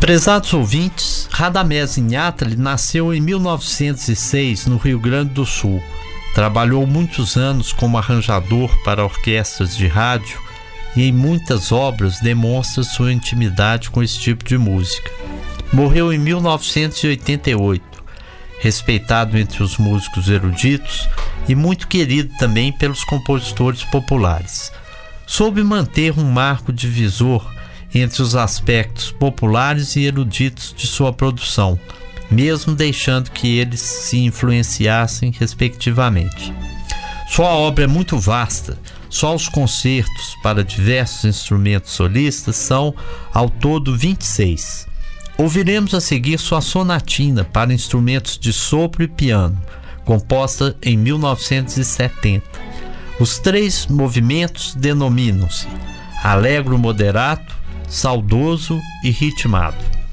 Prezados ouvintes, Radamés Inhatali nasceu em 1906 no Rio Grande do Sul. Trabalhou muitos anos como arranjador para orquestras de rádio e em muitas obras demonstra sua intimidade com esse tipo de música. Morreu em 1988, respeitado entre os músicos eruditos e muito querido também pelos compositores populares. Soube manter um marco divisor entre os aspectos populares e eruditos de sua produção, mesmo deixando que eles se influenciassem respectivamente. Sua obra é muito vasta, só os concertos para diversos instrumentos solistas são, ao todo, 26. Ouviremos a seguir sua sonatina para instrumentos de sopro e piano, composta em 1970. Os 3 movimentos denominam-se Allegro moderato, saudoso e ritmado.